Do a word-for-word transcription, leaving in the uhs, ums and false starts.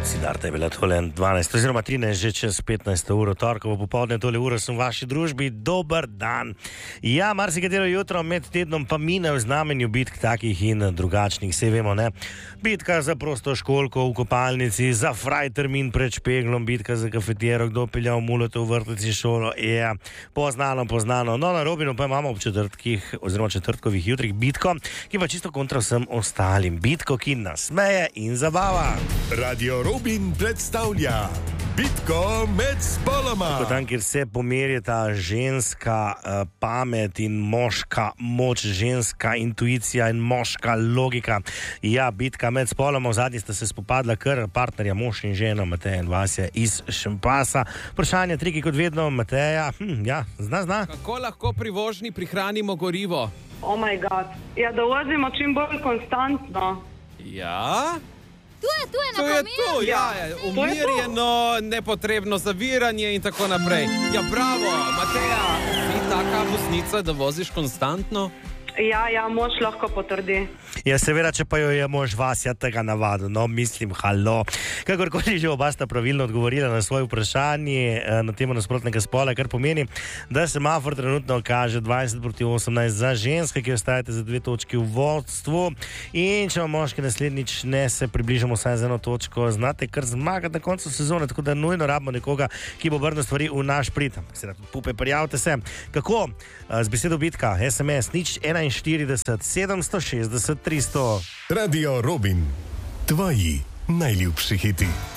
Siddharta je bila tole dvanajst oziroma trinajst, že čez petnajsto uro, torkovo popoldne, tole uro sem v vaši družbi. Dober dan. Ja, marsikatero jutro med tednom pa mine v znamenju bitk takih in drugačnih, saj vemo, ne? Bitka za prostoškolko v kopalnici, za fraj termin pred špeglom, bitka za kafetero, kdo peljal mulete v vrtnici šolo, je ja, poznano, poznano. No, na Robinu pa imamo ob četrtkih oziroma četrtkovih jutrih bitko, ki pa čisto kontra vsem ostalim. Bitko, ki nas smeje in zabava. Radio Robin predstavlja bitko med spoloma. Tam, kjer se pomerita ženska uh, pamet in moška moč, ženska intuicija in moška logika. Ja, bitka med spoloma. V zadnji sta se spopadla kar partnerja, mož in žena, Mateja in Vasja iz Šempasa. Vprašanje, triki kot vedno, Mateja. Hm, ja, zna, zna. Kako lahko pri vožnji prihranimo gorivo? Oh my god. Ja, da vozimo čim bolj konstantno. Ja... Tu je, tu je na To je kamionu. to, ja, umirjeno, nepotrebno zaviranje in tako naprej. Ja, bravo, Mateja, ti taka voznica, da voziš konstantno? Ja, ja, moč lahko potrdi. Ja, seveda, če pa jo je mož Vasja tega navadil, no, mislim, halo. Kakorkoli že oba sta pravilno odgovorila na svoje vprašanje na temo nasprotnega spola, kar pomeni, da semafor trenutno kaže dvajset proti osemnajst za ženske, ki ostajate za dve točki v vodstvu. In če vam moški naslednjič ne se približamo vsaj za eno točko, znate kar zmagati na koncu sezone, tako da nujno rabimo nekoga, ki bo obrnil stvari v naš prid. Seveda, pupe, prijavite se. Kako? Z besedo bitka, es em es nič enainštirideset sedemsto šestdeset tristo. Radio Robin, tvoji najljubši hiti.